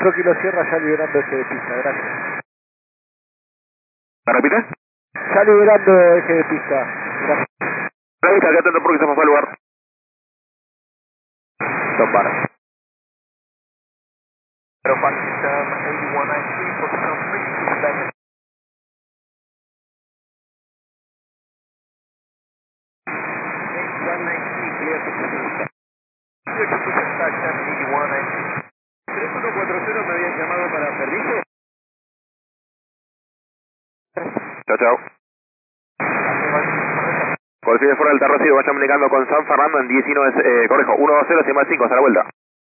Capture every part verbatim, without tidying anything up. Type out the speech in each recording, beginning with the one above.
Kilo Sierra ya liberando eje de pista, gracias. ¿Me repite? Ya liberando eje de pista, gracias. La vista, acá atento porque se me fue al lugar. Dos barras. Pero Park System eighty one ninety-three, position three, back. eighty one ninety-three, clear to position. Clear to position, System eighty one ninety-three. tres uno cuatro cero me habían llamado para servicio. Chao, chao. Cualquier fuera del terracero, vayan comunicando con San Fernando en diecinueve, eh, correjo, uno dos cero, más cinco, hasta la vuelta.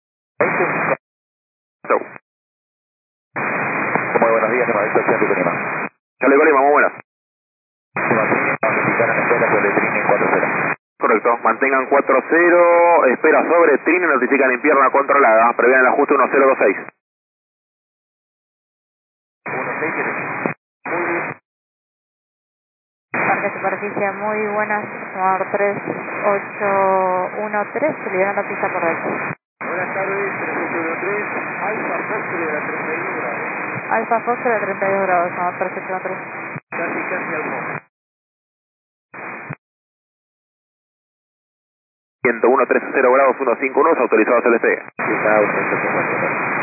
Chau. Muy buenos días, Nueva Vista, Centro Colima. Chale, Colima, muy buenas. Notificar en espera sobre Trine cuatro cero. Correcto, mantengan cuatro cero, espera sobre Trine, notifican en pierna controlada, prevean el ajuste uno cero dos seis. uno seis siete. Parque Superficie, muy buenas, Sumar tres ocho uno tres, liberando pista correcta. Buenas tardes, tres ocho uno tres, Alfa Foxtrot a treinta y uno grados. Alfa Foxtrot a treinta y dos grados, Sumar tres ocho uno tres. Casi, casi al monte. ciento uno trece cero grados, ciento cincuenta y uno, autorizados el despegue. Sí, está,